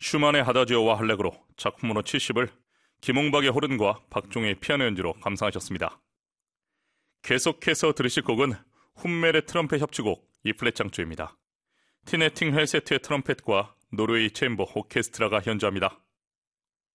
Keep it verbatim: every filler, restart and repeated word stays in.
슈만의 하다지오와 할렉으로 작품 번호 칠십을 김홍박의 호른과 박종의 피아노 연주로 감상하셨습니다. 계속해서 들으실 곡은 훈멜의 트럼펫 협주곡 이플랫 장조입니다. 티네팅 헬세트의 트럼펫과 노르웨이 챔버 오케스트라가 연주합니다.